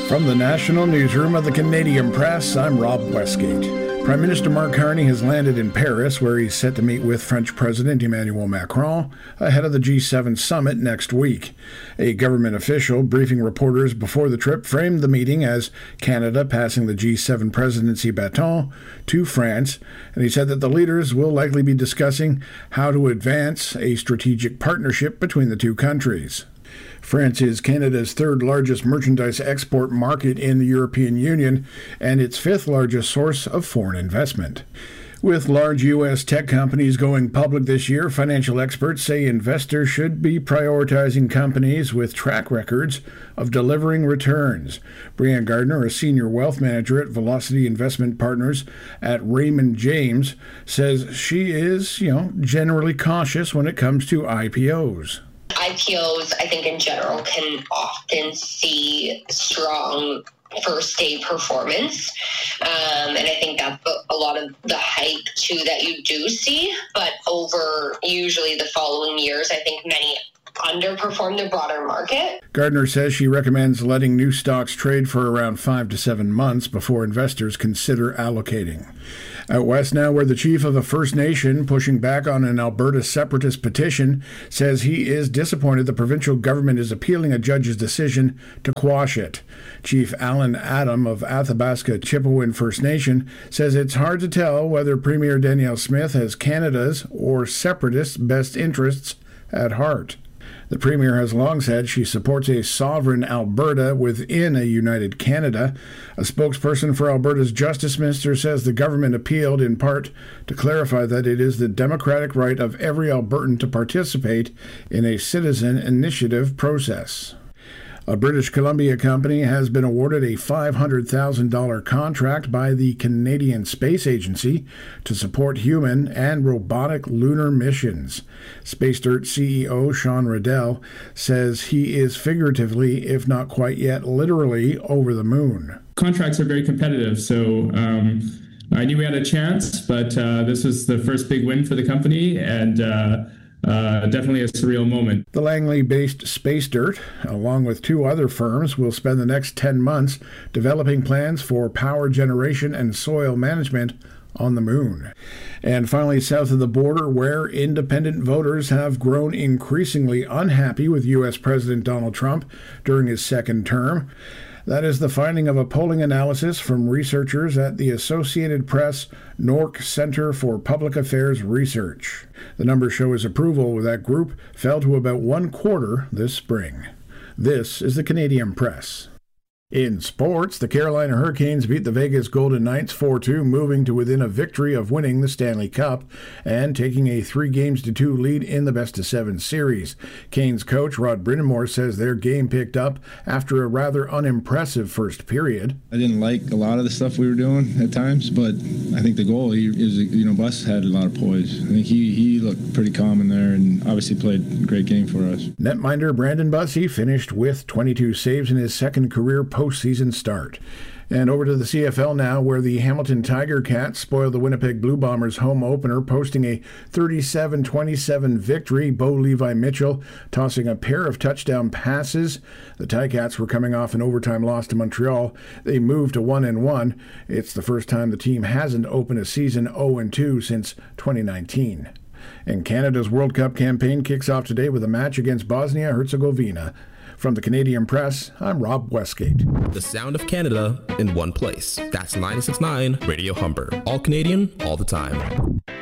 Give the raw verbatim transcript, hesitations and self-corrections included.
From the National Newsroom of the Canadian Press, I'm Rob Westgate. Prime Minister Mark Carney has landed in Paris, where he's set to meet with French President Emmanuel Macron ahead of the G seven summit next week. A government official briefing reporters before the trip framed the meeting as Canada passing the G seven presidency baton to France, and he said that the leaders will likely be discussing how to advance a strategic partnership between the two countries. France is Canada's third largest merchandise export market in the European Union and its fifth largest source of foreign investment. With large U S tech companies going public this year, financial experts say investors should be prioritizing companies with track records of delivering returns. Brianne Gardner, a senior wealth manager at Velocity Investment Partners at Raymond James, says she is, you know, generally cautious when it comes to I P Os. I P Os, I think in general, can often see strong first day performance. Um, and I think that's a lot of the hype too that you do see. But over usually the following years, I think many underperform the broader market. Gardner says she recommends letting new stocks trade for around five to seven months before investors consider allocating. Out west now, where the chief of a First Nation pushing back on an Alberta separatist petition says he is disappointed the provincial government is appealing a judge's decision to quash it. Chief Alan Adam of Athabasca Chipewyan First Nation says it's hard to tell whether Premier Danielle Smith has Canada's or separatists' best interests at heart. The Premier has long said she supports a sovereign Alberta within a united Canada. A spokesperson for Alberta's Justice Minister says the government appealed in part to clarify that it is the democratic right of every Albertan to participate in a citizen initiative process. A British Columbia company has been awarded a five hundred thousand dollars contract by the Canadian Space Agency to support human and robotic lunar missions. Space Dirt C E O Sean Riddell says he is figuratively, if not quite yet literally, over the moon. Contracts are very competitive, so um, I knew we had a chance, but uh, this was the first big win for the company, and uh, Uh, definitely a surreal moment. The Langley-based Space Dirt, along with two other firms, will spend the next ten months developing plans for power generation and soil management on the moon. And finally, south of the border, where independent voters have grown increasingly unhappy with U S President Donald Trump during his second term. That is the finding of a polling analysis from researchers at the Associated Press N O R C Center for Public Affairs Research. The numbers show his approval with that group fell to about one quarter this spring. This is the Canadian Press. In sports, the Carolina Hurricanes beat the Vegas Golden Knights four two, moving to within a victory of winning the Stanley Cup and taking a three games to two lead in the best-of-seven series. Canes coach Rod Brind'Amour says their game picked up after a rather unimpressive first period. I didn't like a lot of the stuff we were doing at times, but I think the goal, he is, you know, Bus had a lot of poise. I think he, he looked pretty calm in there and obviously played a great game for us. Netminder Brandon Bussey finished with twenty-two saves in his second career postseason start. And over to the C F L now, where the Hamilton Tiger Cats spoiled the Winnipeg Blue Bombers home opener, posting a thirty-seven twenty-seven victory. Bo Levi Mitchell tossing a pair of touchdown passes. The Ticats were coming off an overtime loss to Montreal. They moved to one and one. It's the first time the team hasn't opened a season oh and two since twenty nineteen. And Canada's World Cup campaign kicks off today with a match against Bosnia-Herzegovina. From the Canadian Press, I'm Rob Westgate. The sound of Canada in one place. That's ninety-six point nine Radio Humber. All Canadian, all the time.